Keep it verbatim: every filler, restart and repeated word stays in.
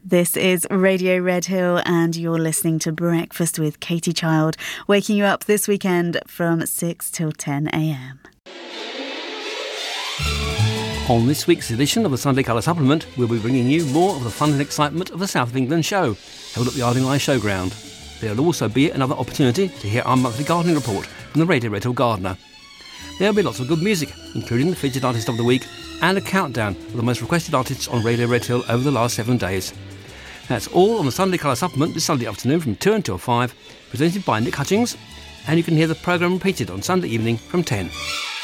This is Radio Red Hill and you're listening to Breakfast with Katie Child, waking you up this weekend from six till ten a.m. On this week's edition of the Sunday Colour Supplement, we'll be bringing you more of the fun and excitement of the South of England show, held at the Ardingly Showground. There'll also be another opportunity to hear our monthly gardening report from the Radio Red Hill Gardener. There'll be lots of good music, including the featured artist of the week and a countdown of the most requested artists on Radio Red Hill over the last seven days. That's all on the Sunday Colour Supplement this Sunday afternoon from two until five, presented by Nick Hutchings, and you can hear the programme repeated on Sunday evening from ten.